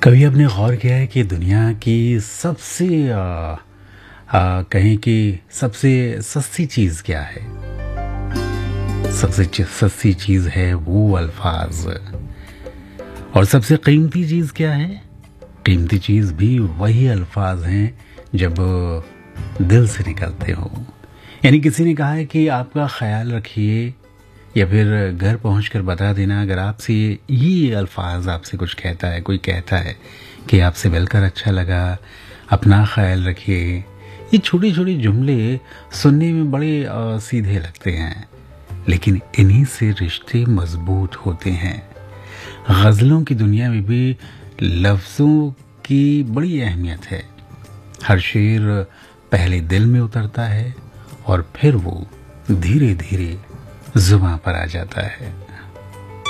कभी आपने गौर किया है कि दुनिया की सबसे कहें कि सबसे सस्ती चीज़ क्या है? सबसे सस्ती चीज़ है वो अल्फाज। और सबसे कीमती चीज़ क्या है? कीमती चीज़ भी वही अल्फाज हैं जब दिल से निकलते हो। यानी किसी ने कहा है कि आपका ख्याल रखिए, या फिर घर पहुंचकर बता देना अगर आपसे ये अल्फाज आपसे कुछ कहता है, कोई कहता है कि आपसे मिलकर अच्छा लगा, अपना ख्याल रखिए। ये छोटे छोटे जुमले सुनने में बड़े सीधे लगते हैं, लेकिन इन्हीं से रिश्ते मजबूत होते हैं। गज़लों की दुनिया में भी लफ्ज़ों की बड़ी अहमियत है। हर शेर पहले दिल में उतरता है और फिर वो धीरे धीरे जुबां पर आ जाता है।